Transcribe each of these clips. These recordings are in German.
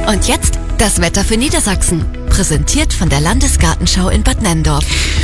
Und jetzt das Wetter für Niedersachsen. Präsentiert von der Landesgartenschau in Bad Nenndorf.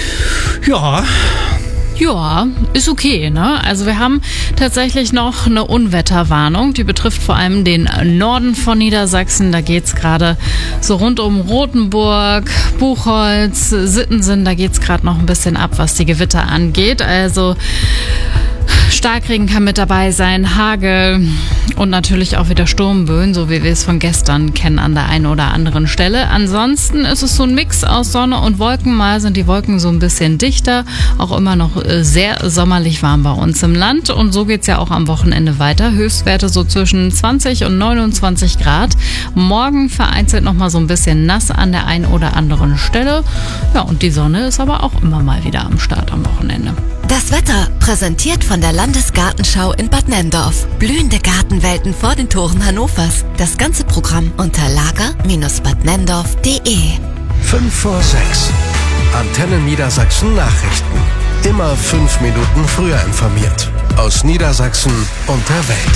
Ja, ist okay, ne? Also wir haben tatsächlich noch eine Unwetterwarnung, die betrifft vor allem den Norden von Niedersachsen. Da geht's gerade so rund um Rothenburg, Buchholz, Sittensen, da geht's gerade noch ein bisschen ab, was die Gewitter angeht. Also Starkregen kann mit dabei sein, Hagel und natürlich auch wieder Sturmböen, so wie wir es von gestern kennen an der einen oder anderen Stelle. Ansonsten ist es so ein Mix aus Sonne und Wolken. Mal sind die Wolken so ein bisschen dichter, auch immer noch sehr sommerlich warm bei uns im Land. Und so geht's ja auch am Wochenende weiter. Höchstwerte so zwischen 20 und 29 Grad. Morgen vereinzelt noch mal so ein bisschen nass an der einen oder anderen Stelle. Ja, und die Sonne ist aber auch immer mal wieder am Start am Wochenende. Das Wetter präsentiert von der Landesgartenschau in Bad Nenndorf. Blühende Gartenwelten vor den Toren Hannovers. Das ganze Programm unter lager-badnenndorf.de. 5 vor 6. Antenne Niedersachsen Nachrichten. Immer 5 Minuten früher informiert. Aus Niedersachsen und der Welt.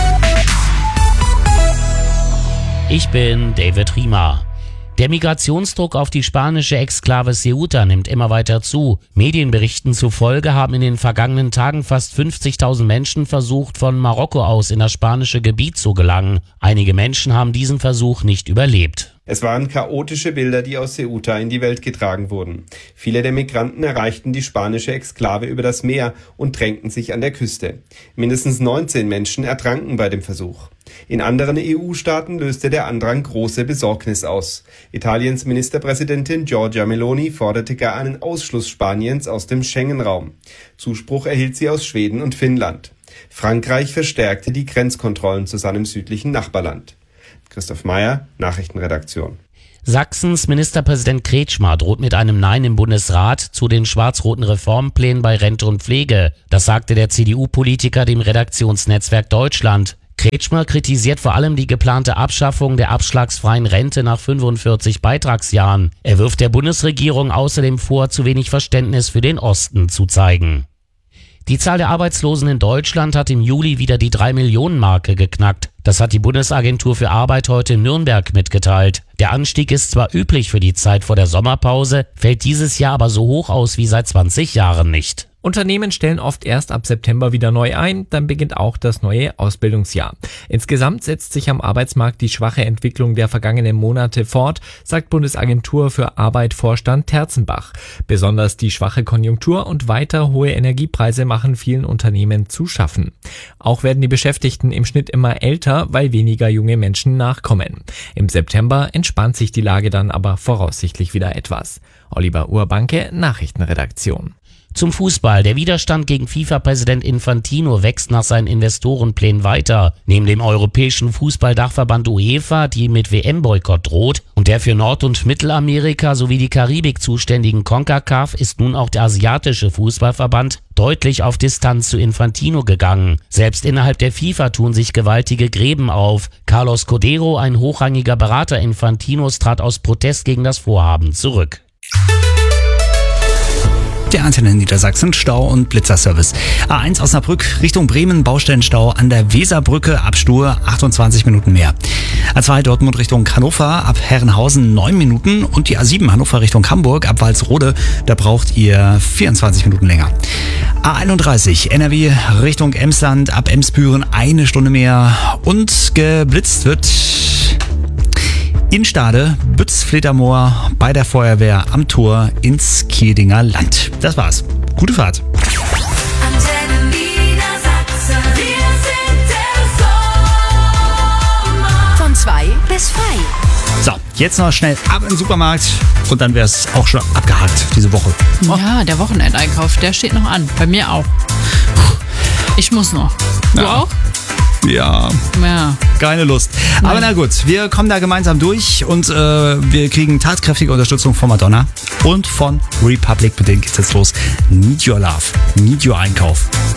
Ich bin David Riemer. Der Migrationsdruck auf die spanische Exklave Ceuta nimmt immer weiter zu. Medienberichten zufolge haben in den vergangenen Tagen fast 50.000 Menschen versucht, von Marokko aus in das spanische Gebiet zu gelangen. Einige Menschen haben diesen Versuch nicht überlebt. Es waren chaotische Bilder, die aus Ceuta in die Welt getragen wurden. Viele der Migranten erreichten die spanische Exklave über das Meer und drängten sich an der Küste. Mindestens 19 Menschen ertranken bei dem Versuch. In anderen EU-Staaten löste der Andrang große Besorgnis aus. Italiens Ministerpräsidentin Giorgia Meloni forderte gar einen Ausschluss Spaniens aus dem Schengen-Raum. Zuspruch erhielt sie aus Schweden und Finnland. Frankreich verstärkte die Grenzkontrollen zu seinem südlichen Nachbarland. Christoph Meyer, Nachrichtenredaktion. Sachsens Ministerpräsident Kretschmer droht mit einem Nein im Bundesrat zu den schwarz-roten Reformplänen bei Rente und Pflege. Das sagte der CDU-Politiker dem Redaktionsnetzwerk Deutschland. Kretschmer kritisiert vor allem die geplante Abschaffung der abschlagsfreien Rente nach 45 Beitragsjahren. Er wirft der Bundesregierung außerdem vor, zu wenig Verständnis für den Osten zu zeigen. Die Zahl der Arbeitslosen in Deutschland hat im Juli wieder die 3-Millionen-Marke geknackt. Das hat die Bundesagentur für Arbeit heute in Nürnberg mitgeteilt. Der Anstieg ist zwar üblich für die Zeit vor der Sommerpause, fällt dieses Jahr aber so hoch aus wie seit 20 Jahren nicht. Unternehmen stellen oft erst ab September wieder neu ein, dann beginnt auch das neue Ausbildungsjahr. Insgesamt setzt sich am Arbeitsmarkt die schwache Entwicklung der vergangenen Monate fort, sagt Bundesagentur für Arbeit-Vorstand Terzenbach. Besonders die schwache Konjunktur und weiter hohe Energiepreise machen vielen Unternehmen zu schaffen. Auch werden die Beschäftigten im Schnitt immer älter, weil weniger junge Menschen nachkommen. Im September entspannt sich die Lage dann aber voraussichtlich wieder etwas. Oliver Urbanke, Nachrichtenredaktion. Zum Fußball. Der Widerstand gegen FIFA-Präsident Infantino wächst nach seinen Investorenplänen weiter. Neben dem europäischen Fußballdachverband UEFA, die mit WM-Boykott droht, und der für Nord- und Mittelamerika sowie die Karibik zuständigen CONCACAF ist nun auch der asiatische Fußballverband deutlich auf Distanz zu Infantino gegangen. Selbst innerhalb der FIFA tun sich gewaltige Gräben auf. Carlos Codero, ein hochrangiger Berater Infantinos, trat aus Protest gegen das Vorhaben zurück. Der Antenne Niedersachsen Stau- und Blitzerservice. A1 Osnabrück Richtung Bremen, Baustellenstau an der Weserbrücke, ab Stur 28 Minuten mehr. A2 Dortmund Richtung Hannover, ab Herrenhausen 9 Minuten und die A7 Hannover Richtung Hamburg, ab Walsrode, da braucht ihr 24 Minuten länger. A31 NRW Richtung Emsland, ab Emsbüren 1 Stunde mehr und geblitzt wird in Stade, Bütz-Fledermoor bei der Feuerwehr am Tor ins Kehdinger Land. Das war's. Gute Fahrt. Antenne Niedersachsen, wir sind der Sommer. Von 2 bis frei. So, jetzt noch schnell ab in den Supermarkt und dann wär's auch schon abgehakt diese Woche. Ja, der Wochenendeinkauf, der steht noch an. Bei mir auch. Ich muss noch. Du auch? Ja. Keine Lust. Aber na gut, wir kommen da gemeinsam durch und wir kriegen tatkräftige Unterstützung von Madonna und von Republic. Mit denen geht's jetzt los. Need Your Love, Need Your Einkauf.